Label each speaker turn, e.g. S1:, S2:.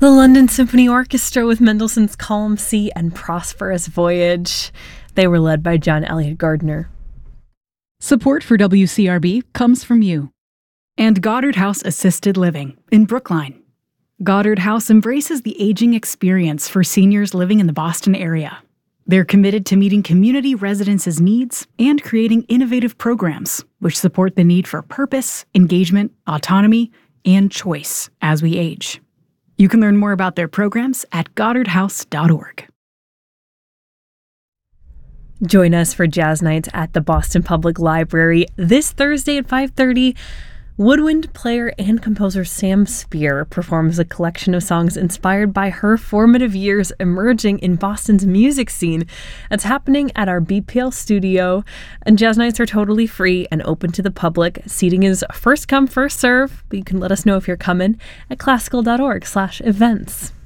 S1: The London Symphony Orchestra with Mendelssohn's Column C and Prosperous Voyage. They were led by John Elliott Gardner.
S2: Support for WCRB comes from you and Goddard House Assisted Living in Brookline. Goddard House embraces the aging experience for seniors living in the Boston area. They're committed to meeting community residents' needs and creating innovative programs which support the need for purpose, engagement, autonomy, and choice as we age. You can learn more about their programs at goddardhouse.org.
S1: Join us for Jazz Nights at the Boston Public Library this Thursday at 5:30. Woodwind player and composer Sam Spear performs a collection of songs inspired by her formative years emerging in Boston's music scene. It's happening at our BPL studio, and Jazz Nights are totally free and open to the public. Seating is first come, first serve, but you can let us know if you're coming at classical.org/events.